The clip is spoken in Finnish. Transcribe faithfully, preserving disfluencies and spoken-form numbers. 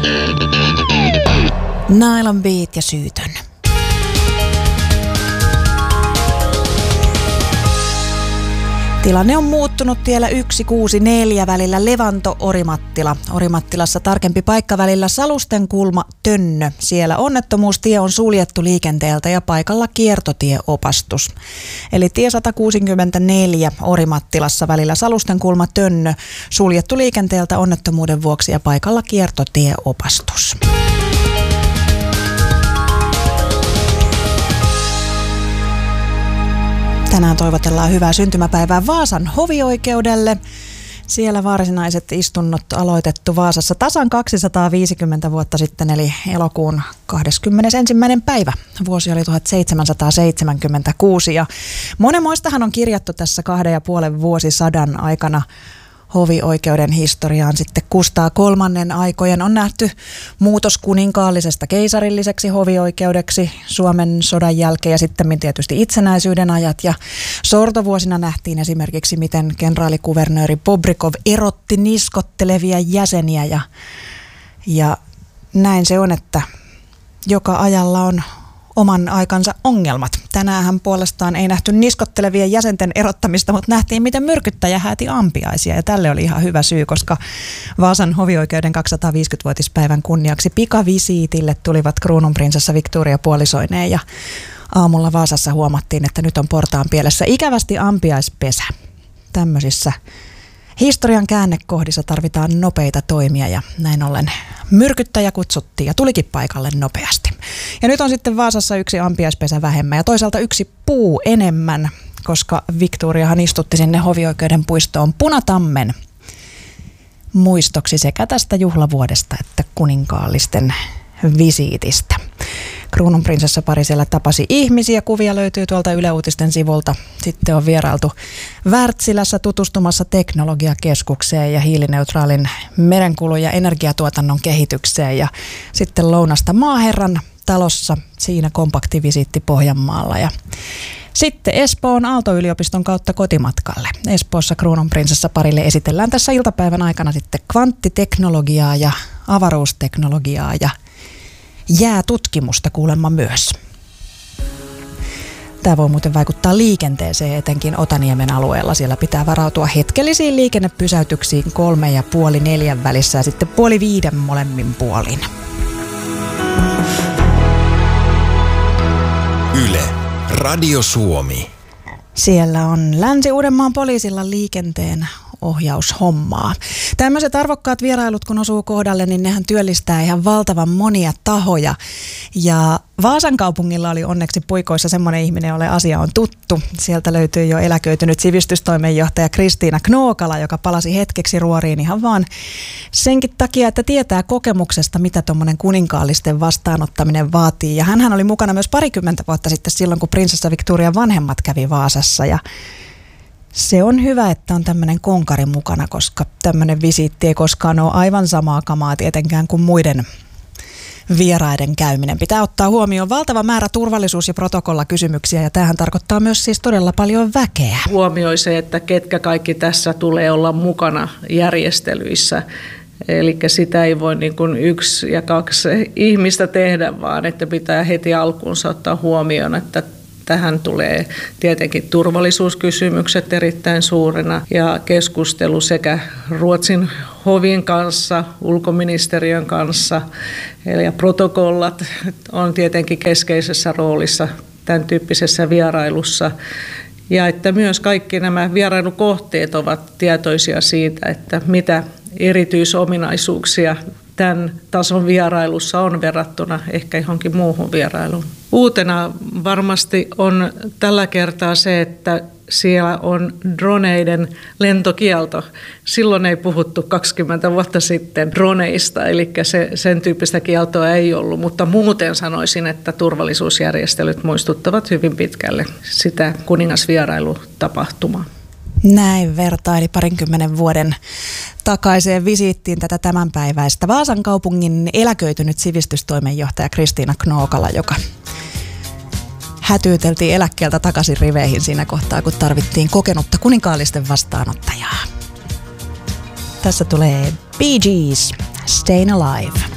Nylon Beat ja Syytön. Tilanne on muuttunut tiellä yksi kuusi neljä välillä Levanto-Orimattila. Orimattilassa tarkempi paikka välillä Salustenkulma Tönnö. Siellä onnettomuustie on suljettu liikenteeltä ja paikalla kiertotieopastus. Eli tie sata kuusikymmentäneljä Orimattilassa välillä Salustenkulma Tönnö suljettu liikenteeltä onnettomuuden vuoksi ja paikalla kiertotieopastus. Tänään toivotellaan hyvää syntymäpäivää Vaasan hovioikeudelle. Siellä varsinaiset istunnot aloitettu Vaasassa tasan kaksisataaviisikymmentä vuotta sitten, eli elokuun kahdeskymmenesensimmäinen päivä. Vuosi oli tuhatseitsemänsataaseitsemänkymmentäkuusi ja monenmoistahan on kirjattu tässä kahden ja puolen vuosisadan aikana hovioikeuden historiaan. Sitten Kustaa kolmannen aikojen on nähty muutos kuninkaallisesta keisarilliseksi hovioikeudeksi Suomen sodan jälkeen ja sitten tietysti itsenäisyyden ajat. Ja sortovuosina nähtiin esimerkiksi, miten kenraalikuvernööri Bobrikov erotti niskottelevia jäseniä ja, ja näin se on, että joka ajalla on oman aikansa ongelmat. Tänäänhän puolestaan ei nähty niskottelevien jäsenten erottamista, mutta nähtiin, miten myrkyttäjä hääti ampiaisia. Ja tälle oli ihan hyvä syy, koska Vaasan hovioikeuden kaksisataaviisikymmentävuotispäivän kunniaksi pikavisiitille tulivat kruununprinsessa Victoria puolisoineen. Ja aamulla Vaasassa huomattiin, että nyt on portaan pielessä ikävästi ampiaispesä. Tämmöisissä historian käännekohdissa tarvitaan nopeita toimia ja näin ollen myrkyttäjä kutsuttiin ja tulikin paikalle nopeasti. Ja nyt on sitten Vaasassa yksi ampiaispesä vähemmän ja toisaalta yksi puu enemmän, koska Victoriahan istutti sinne hovioikeuden puistoon punatammen muistoksi sekä tästä juhlavuodesta että kuninkaallisten visiitistä. Kruununprinsessa pari siellä tapasi ihmisiä. Kuvia löytyy tuolta Yle Uutisten sivulta. Sitten on vierailtu Wärtsilässä tutustumassa teknologiakeskukseen ja hiilineutraalin merenkulun ja energiatuotannon kehitykseen. Ja sitten lounasta maaherran talossa, siinä kompaktivisiitti Pohjanmaalla. Ja sitten Espoon Aalto-yliopiston kautta kotimatkalle. Espoossa Kruununprinsessa parille esitellään tässä iltapäivän aikana sitten kvanttiteknologiaa ja avaruusteknologiaa ja jäätutkimusta kuulemma myös. Tämä voi muuten vaikuttaa liikenteeseen etenkin Otaniemen alueella. Siellä pitää varautua hetkellisiin liikennepysäytyksiin kolme ja puoli neljän välissä ja sitten puoli viiden molemmin puolin. Yle, Radio Suomi. Siellä on Länsi-Uudenmaan poliisilla liikenteen ohjaushommaa. Tämmöiset arvokkaat vierailut, kun osuu kohdalle, niin nehän työllistää ihan valtavan monia tahoja. Ja Vaasan kaupungilla oli onneksi puikoissa semmoinen ihminen, jolle asia on tuttu. Sieltä löytyy jo eläköitynyt sivistystoimenjohtaja Kristiina Knookala, joka palasi hetkeksi ruoriin ihan vaan senkin takia, että tietää kokemuksesta, mitä tuommoinen kuninkaallisten vastaanottaminen vaatii. Ja hänhän oli mukana myös parikymmentä vuotta sitten silloin, kun prinsessa Victorian vanhemmat kävi Vaasassa ja se on hyvä, että on tämmöinen konkari mukana, koska tämmöinen visiitti ei koskaan ole aivan samaa kamaa tietenkään kuin muiden vieraiden käyminen. Pitää ottaa huomioon valtava määrä turvallisuus- ja protokollakysymyksiä ja tämähän tarkoittaa myös siis todella paljon väkeä. Huomioi se, että ketkä kaikki tässä tulee olla mukana järjestelyissä. Eli sitä ei voi niin kuin yksi ja kaksi ihmistä tehdä, vaan että pitää heti alkuunsa ottaa huomioon, että tähän tulee tietenkin turvallisuuskysymykset erittäin suurena ja keskustelu sekä Ruotsin hovin kanssa, ulkoministeriön kanssa. Eli protokollat on tietenkin keskeisessä roolissa tämän tyyppisessä vierailussa. Ja että myös kaikki nämä vierailukohteet ovat tietoisia siitä, että mitä erityisominaisuuksia tämän tason vierailussa on verrattuna ehkä johonkin muuhun vierailuun. Uutena varmasti on tällä kertaa se, että siellä on droneiden lentokielto. Silloin ei puhuttu kaksikymmentä vuotta sitten droneista, eli se, sen tyyppistä kieltoa ei ollut, mutta muuten sanoisin, että turvallisuusjärjestelyt muistuttavat hyvin pitkälle sitä kuningasvierailutapahtumaa. Näin vertaili parinkymmenen vuoden takaiseen visiittiin tätä tämänpäiväistä Vaasan kaupungin eläköitynyt sivistystoimenjohtaja Kristiina Knookala, joka hätyyteltiin eläkkeeltä takaisin riveihin siinä kohtaa, kun tarvittiin kokenutta kuninkaallisten vastaanottajaa. Tässä tulee Bee Gees, Stayin' Alive.